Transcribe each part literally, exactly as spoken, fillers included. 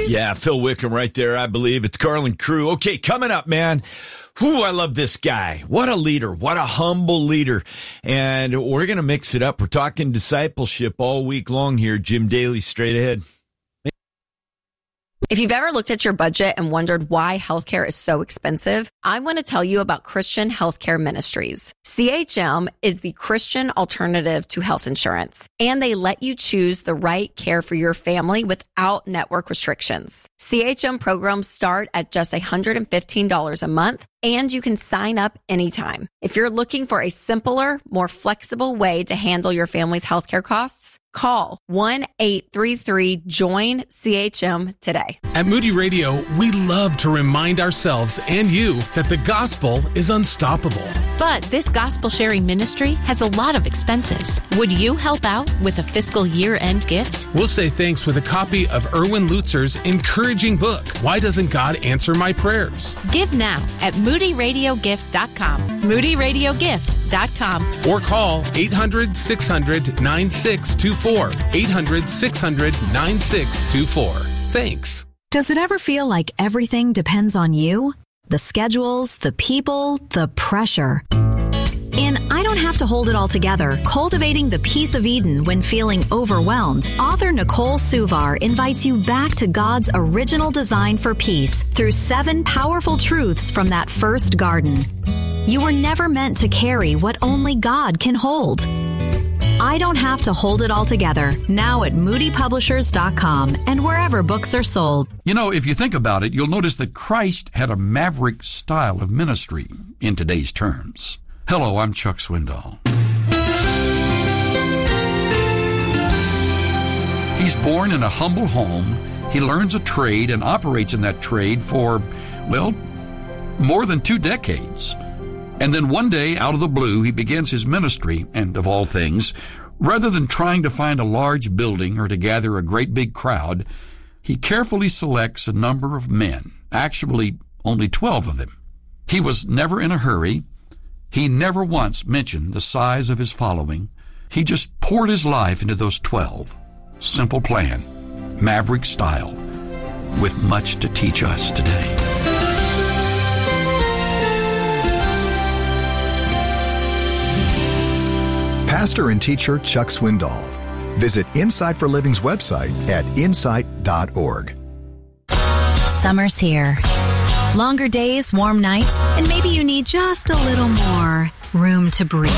Yeah, Phil Wickham right there, I believe. It's Carlin Crew. Okay, coming up, man. Whew, I love this guy. What a leader. What a humble leader. And we're going to mix it up. We're talking discipleship all week long here. Jim Daly, straight ahead. If you've ever looked at your budget and wondered why healthcare is so expensive, I want to tell you about Christian Healthcare Ministries. C H M is the Christian alternative to health insurance, and they let you choose the right care for your family without network restrictions. C H M programs start at just one hundred fifteen dollars a month, and you can sign up anytime. If you're looking for a simpler, more flexible way to handle your family's healthcare costs, call one eight three three join C H M today. At Moody Radio, we love to remind ourselves and you that the gospel is unstoppable. But this gospel sharing ministry has a lot of expenses. Would you help out with a fiscal year-end gift? We'll say thanks with a copy of Erwin Lutzer's encouraging book, Why Doesn't God Answer My Prayers? Give now at moody radio gift dot com. moody radio gift dot com. Or call eight hundred six hundred nine six two four. eight hundred six hundred nine six two four. Thanks. Does it ever feel like everything depends on you? The schedules, the people, the pressure. In I Don't Have to Hold It All Together, Cultivating the Peace of Eden When Feeling Overwhelmed, author Nicole Suvar invites you back to God's original design for peace through seven powerful truths from that first garden. You were never meant to carry what only God can hold. I Don't Have to Hold It All Together, now at moody publishers dot com and wherever books are sold. You know, if you think about it, you'll notice that Christ had a maverick style of ministry in today's terms. Hello, I'm Chuck Swindoll. He's born in a humble home. He learns a trade and operates in that trade for, well, more than two decades. And then one day, out of the blue, he begins his ministry, and of all things, rather than trying to find a large building or to gather a great big crowd, he carefully selects a number of men, actually only twelve of them. He was never in a hurry. He never once mentioned the size of his following. He just poured his life into those twelve. Simple plan, maverick style, with much to teach us today. Pastor and teacher Chuck Swindoll. Visit Insight for Living's website at insight dot org. Summer's here. Longer days, warm nights, and maybe you need just a little more room to breathe.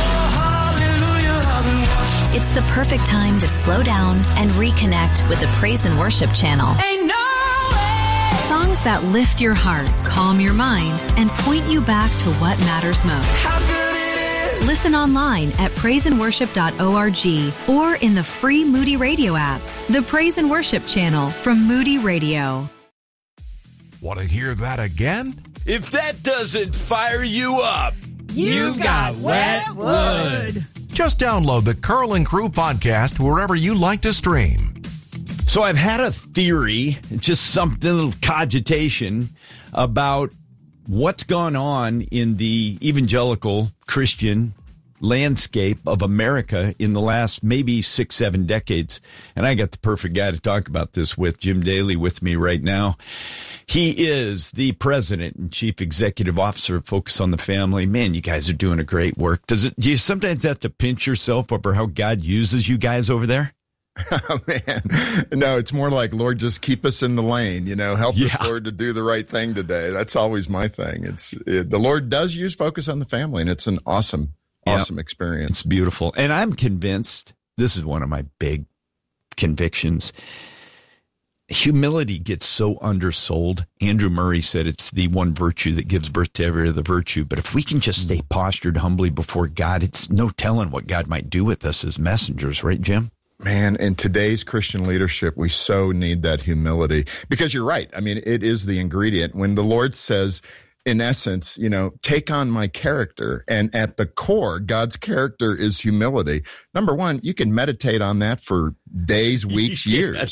It's the perfect time to slow down and reconnect with the Praise and Worship channel. Ain't no way. Songs that lift your heart, calm your mind, and point you back to what matters most. How good it is. Listen online at praise and worship dot org or in the free Moody Radio app. The Praise and Worship channel from Moody Radio. Want to hear that again? If that doesn't fire you up, You got wet wood. Just download the Carlin Crew podcast wherever you like to stream. So I've had a theory, just something, a little cogitation about what's gone on in the evangelical Christian landscape of America in the last maybe six, seven decades. And I got the perfect guy to talk about this with, Jim Daly, with me right now. He is the president and chief executive officer of Focus on the Family. Man, you guys are doing a great work. Does it? Do you sometimes have to pinch yourself over how God uses you guys over there? Oh, man. No, it's more like, Lord, just keep us in the lane. You know, help Yeah. us, Lord, to do the right thing today. That's always my thing. It's it, the Lord does use Focus on the Family, and it's an awesome, awesome Yeah. experience. It's beautiful. And I'm convinced, this is one of my big convictions, humility gets so undersold. Andrew Murray said it's the one virtue that gives birth to every other virtue. But if we can just stay postured humbly before God, it's no telling what God might do with us as messengers, right, Jim? Man, in today's Christian leadership, we so need that humility, because you're right. I mean, it is the ingredient. When the Lord says, in essence, you know, take on my character, and at the core, God's character is humility. Number one, you can meditate on that for days, weeks, Yeah. years.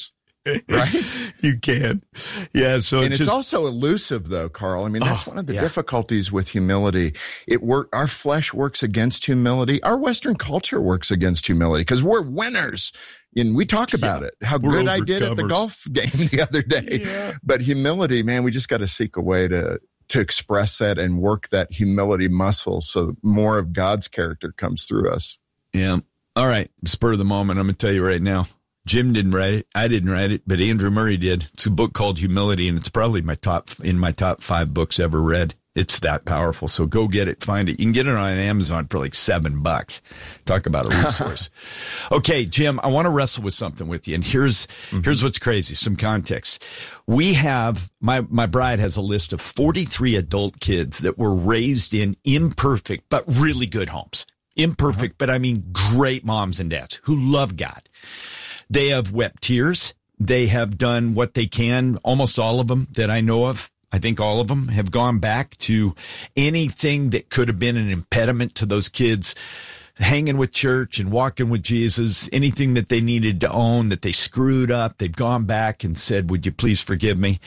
right? You can. Yeah. So and it's, it's just, also elusive, though, Carl. I mean, that's oh, one of the yeah. difficulties with humility. It work. Our flesh works against humility. Our Western culture works against humility because we're winners. And we talk about yeah, it, how good I did at the golf game the other day. Yeah. But humility, man, we just got to seek a way to to express that and work that humility muscle so more of God's character comes through us. Yeah. All right. Spur of the moment. I'm going to tell you right now. Jim didn't write it. I didn't write it, but Andrew Murray did. It's a book called Humility, and it's probably my top in my top five books ever read. It's that powerful. So go get it. Find it. You can get it on Amazon for like seven bucks. Talk about a resource. Okay, Jim, I want to wrestle with something with you. And here's, mm-hmm. here's what's crazy. Some context. We have, my, my bride has a list of forty-three adult kids that were raised in imperfect, but really good homes. Imperfect, uh-huh. but I mean great moms and dads who love God. They have wept tears. They have done what they can. Almost all of them that I know of, I think all of them have gone back to anything that could have been an impediment to those kids hanging with church and walking with Jesus, anything that they needed to own that they screwed up. They've gone back and said, would you please forgive me?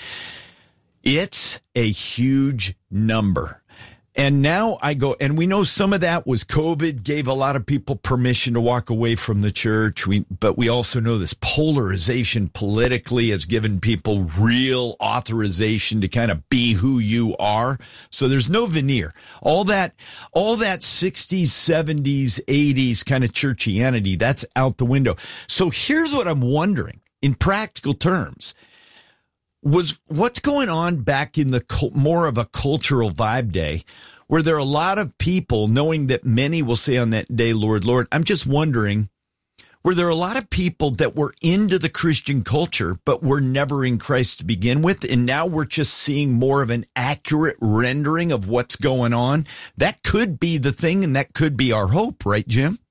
It's a huge number. And now I go, and we know some of that was COVID gave a lot of people permission to walk away from the church. We, but we also know this polarization politically has given people real authorization to kind of be who you are. So there's no veneer. All that, all that sixties, seventies, eighties kind of churchianity, that's out the window. So here's what I'm wondering in practical terms. Was what's going on back in the more of a cultural vibe day where there are a lot of people knowing that many will say on that day, Lord, Lord, I'm just wondering, were there a lot of people that were into the Christian culture, but were never in Christ to begin with? And now we're just seeing more of an accurate rendering of what's going on. That could be the thing. And that could be our hope, right, Jim?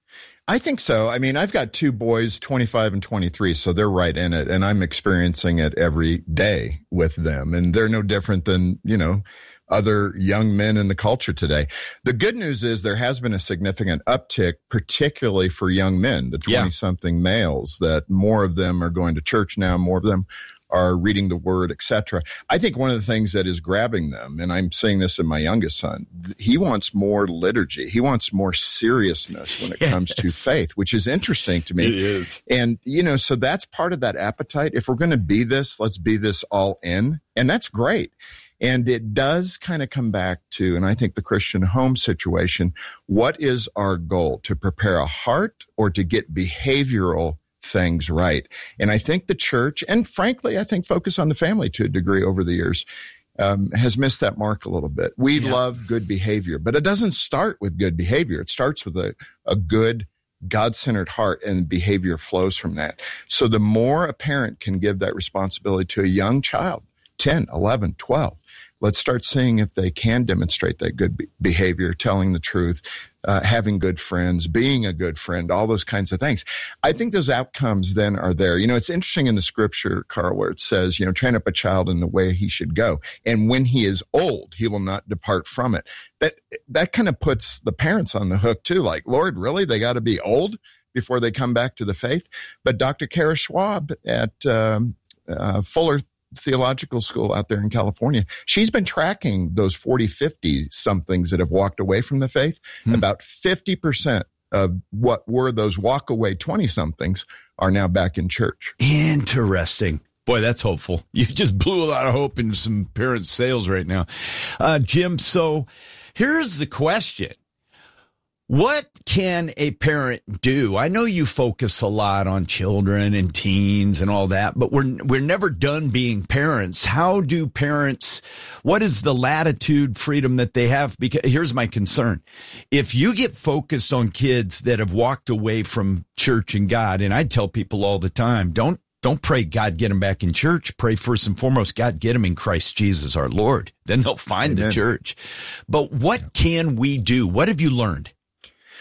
I think so. I mean, I've got two boys, twenty-five and twenty-three, so they're right in it, and I'm experiencing it every day with them, and they're no different than, you know, other young men in the culture today. The good news is there has been a significant uptick, particularly for young men, the twenty-something yeah. males, that more of them are going to church now, more of them are reading the word, et cetera. I think one of the things that is grabbing them, and I'm seeing this in my youngest son, he wants more liturgy. He wants more seriousness when it yes. comes to faith, which is interesting to me. It is. And, you know, so that's part of that appetite. If we're going to be this, let's be this all in. And that's great. And it does kind of come back to, and I think the Christian home situation, what is our goal? To prepare a heart or to get behavioral things right? And I think the church, and frankly, I think focus on the family to a degree over the years, um, has missed that mark a little bit. We yeah. love good behavior, but it doesn't start with good behavior. It starts with a, a good God-centered heart, and behavior flows from that. So the more a parent can give that responsibility to a young child, ten, eleven, twelve, let's start seeing if they can demonstrate that good be- behavior, telling the truth, uh, having good friends, being a good friend, all those kinds of things. I think those outcomes then are there. You know, it's interesting in the scripture, Carl, where it says, you know, train up a child in the way he should go. And when he is old, he will not depart from it. That, that kind of puts the parents on the hook too. Like, Lord, really? They got to be old before they come back to the faith? But Doctor Kara Schwab at um, uh, Fuller Theological School out there in California, she's been tracking those forty, fifty somethings that have walked away from the faith. Hmm. About fifty percent of what were those walk away twenty somethings are now back in church. Interesting. Boy, that's hopeful. You just blew a lot of hope into some parents' sails right now. Uh, Jim, so here's the question. What can a parent do? I know you focus a lot on children and teens and all that, but we're we're never done being parents. How do parents, what is the latitude, freedom that they have? Because here's my concern. If you get focused on kids that have walked away from church and God, and I tell people all the time, don't Don't pray, God, get them back in church. Pray first and foremost, God, get them in Christ Jesus, our Lord. Then they'll find Amen. The church. But what can we do? What have you learned?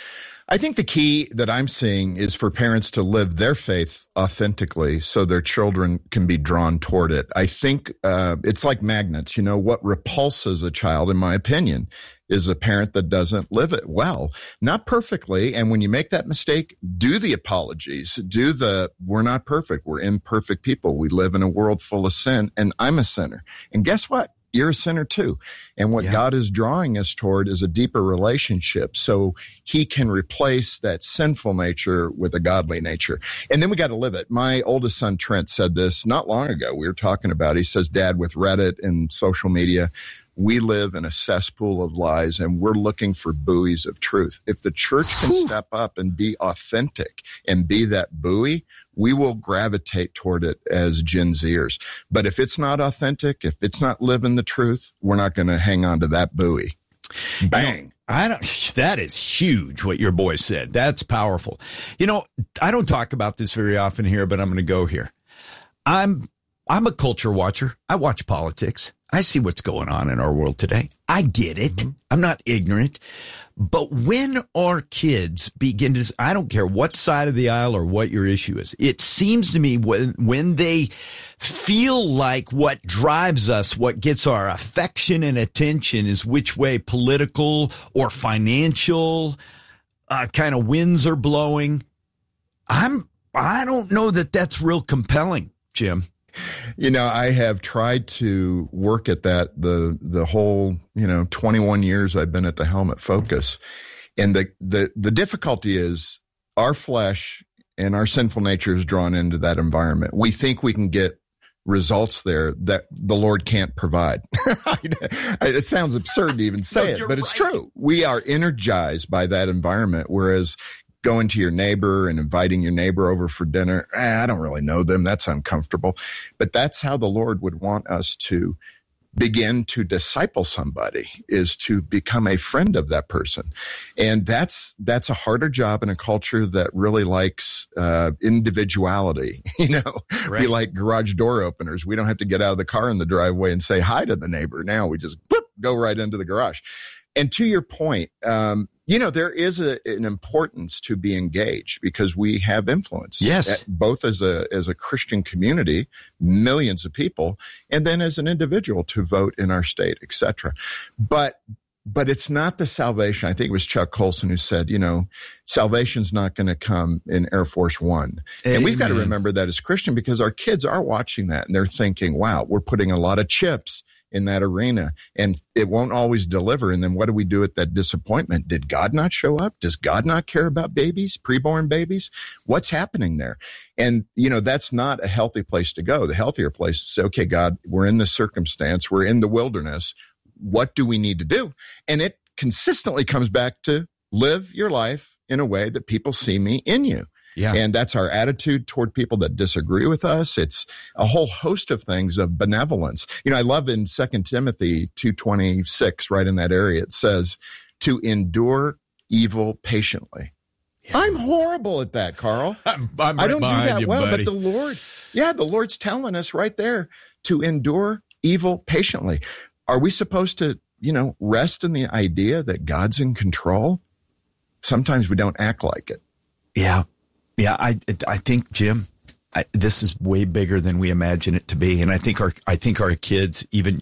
I think the key that I'm seeing is for parents to live their faith authentically so their children can be drawn toward it. I think uh, it's like magnets. You know, what repulses a child, in my opinion, is a parent that doesn't live it well, not perfectly. And when you make that mistake, do the apologies, do the, we're not perfect. We're imperfect people. We live in a world full of sin, and I'm a sinner. And guess what? You're a sinner too. And what yeah. God is drawing us toward is a deeper relationship so he can replace that sinful nature with a godly nature. And then we got to live it. My oldest son, Trent, said this not long ago. We were talking about, he says, Dad, with Reddit and social media, we live in a cesspool of lies, and we're looking for buoys of truth. If the church can Whew. step up and be authentic and be that buoy, we will gravitate toward it as Gen Zers. But if it's not authentic, if it's not living the truth, we're not going to hang on to that buoy. Bang. You know, I don't, that is huge what your boy said. That's powerful. You know, I don't talk about this very often here, but I'm going to go here. I'm I'm a culture watcher. I watch politics. I see what's going on in our world today. I get it. Mm-hmm. I'm not ignorant. But when our kids begin to, I don't care what side of the aisle or what your issue is, it seems to me when, when they feel like what drives us, what gets our affection and attention is which way political or financial uh, kind of winds are blowing. I'm, I don't know that that's real compelling, Jim. You know, I have tried to work at that the the whole, you know, twenty-one years I've been at the helm at Focus. And the, the, the difficulty is our flesh and our sinful nature is drawn into that environment. We think we can get results there that the Lord can't provide. It sounds absurd to even say no, it, but it's right. true. We are energized by that environment, whereas going to your neighbor and inviting your neighbor over for dinner, eh, I don't really know them. That's uncomfortable. But that's how the Lord would want us to begin to disciple somebody, is to become a friend of that person. And that's that's a harder job in a culture that really likes uh, individuality. You know, right. We like garage door openers. We don't have to get out of the car in the driveway and say hi to the neighbor. Now we just boop, go right into the garage. And to your point, um, you know, there is a, an importance to be engaged because we have influence. Yes. At, both as a as a Christian community, millions of people, and then as an individual to vote in our state, et cetera. But but it's not the salvation. I think it was Chuck Colson who said, you know, salvation's not going to come in Air Force One. Amen. And we've got to remember that as Christian because our kids are watching that and they're thinking, wow, we're putting a lot of chips in that arena and it won't always deliver. And then what do we do at that disappointment? Did God not show up? Does God not care about babies, preborn babies? What's happening there? And, you know, that's not a healthy place to go. The healthier place is say, okay, God, we're in this circumstance. We're in the wilderness. What do we need to do? And it consistently comes back to live your life in a way that people see me in you. Yeah. And that's our attitude toward people that disagree with us. It's a whole host of things of benevolence. You know, I love in Second Timothy two twenty-six, right in that area, it says to endure evil patiently. Yeah. I'm horrible at that, Carl. I'm, I'm right I don't do that you, well, buddy. but the Lord, yeah, the Lord's telling us right there to endure evil patiently. Are we supposed to, you know, rest in the idea that God's in control? Sometimes we don't act like it. Yeah. Yeah, I I think, Jim, I, this is way bigger than we imagine it to be, and I think our I think our kids, even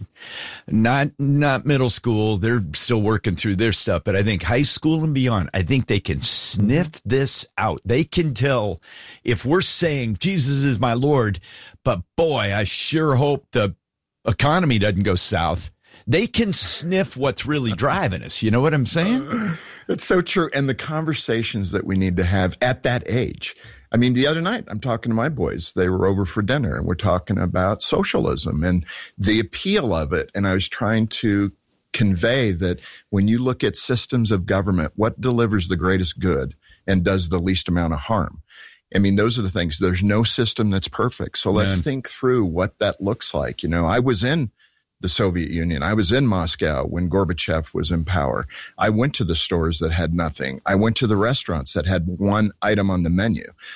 not not middle school, they're still working through their stuff, but I think high school and beyond, I think they can sniff this out. They can tell if we're saying Jesus is my Lord, but boy, I sure hope the economy doesn't go south. They can sniff what's really driving us. You know what I'm saying? It's so true. And the conversations that we need to have at that age. I mean, the other night, I'm talking to my boys. They were over for dinner, and we're talking about socialism and the appeal of it. And I was trying to convey that when you look at systems of government, what delivers the greatest good and does the least amount of harm? I mean, those are the things. There's no system that's perfect. So let's Man. think through what that looks like. You know, I was in the Soviet Union. I was in Moscow when Gorbachev was in power. I went to the stores that had nothing. I went to the restaurants that had one item on the menu.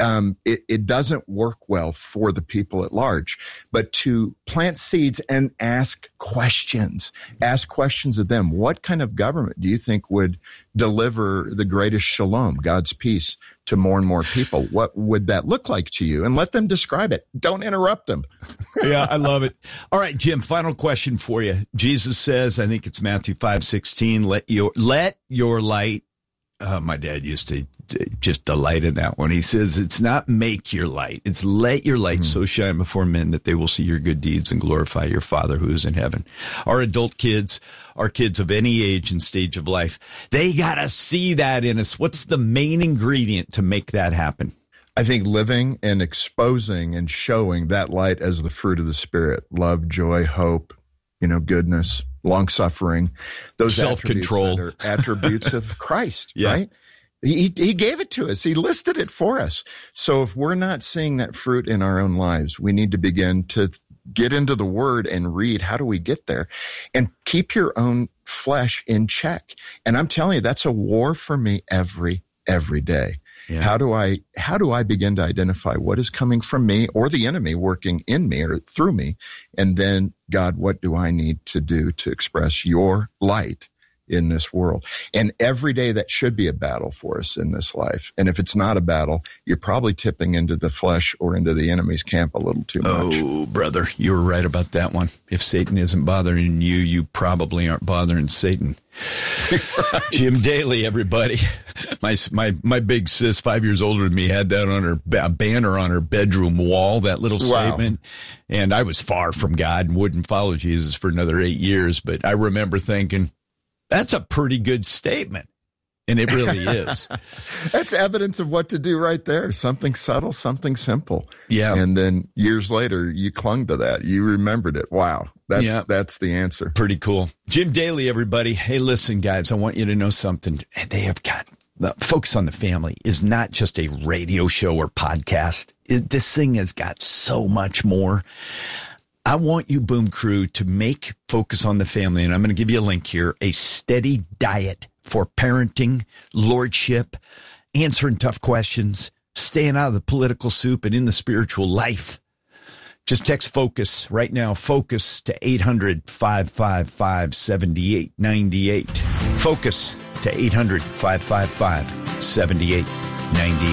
um, it, it doesn't work well for the people at large. But to plant seeds and ask questions, ask questions of them. What kind of government do you think would deliver the greatest shalom, God's peace, to more and more people? What would that look like to you? And let them describe it. Don't interrupt them. Yeah, I love it. All right, Jim, final question for you. Jesus says, I think it's Matthew five sixteen, let your, let your light, uh, my dad used to just delight in that one. He says, it's not make your light, it's let your light mm-hmm. so shine before men that they will see your good deeds and glorify your Father who is in heaven. Our adult kids, our kids of any age and stage of life, they got to see that in us. What's the main ingredient to make that happen? I think living and exposing and showing that light as the fruit of the Spirit, love, joy, hope, you know, goodness, long suffering, those self-control attributes, that are attributes of Christ, yeah. right? He, he gave it to us. He listed it for us. So if we're not seeing that fruit in our own lives, we need to begin to get into the Word and read. How do we get there? And keep your own flesh in check. And I'm telling you, that's a war for me every, every day. Yeah. How do I, how do I begin to identify what is coming from me or the enemy working in me or through me? And then, God, what do I need to do to express your light in this world? And every day that should be a battle for us in this life. And if it's not a battle, you're probably tipping into the flesh or into the enemy's camp a little too much. Oh, brother, you were right about that one. If Satan isn't bothering you, you probably aren't bothering Satan. Right. Jim Daly, everybody. My my my big sis, five years older than me, had that on her a banner on her bedroom wall, that little statement. Wow. And I was far from God and wouldn't follow Jesus for another eight years. But I remember thinking, that's a pretty good statement. And it really is. That's evidence of what to do right there. Something subtle, something simple. Yeah. And then years later, you clung to that. You remembered it. Wow. That's yeah. that's the answer. Pretty cool. Jim Daly, everybody. Hey, listen, guys, I want you to know something. They have got the Focus on the Family is not just a radio show or podcast. It, this thing has got so much more. I want you, Boom Crew, to make Focus on the Family, and I'm going to give you a link here, a steady diet for parenting, lordship, answering tough questions, staying out of the political soup and in the spiritual life. Just text FOCUS right now, FOCUS to eight hundred, five five five, seven eight nine eight. FOCUS to eight hundred, five five five, seven eight nine eight.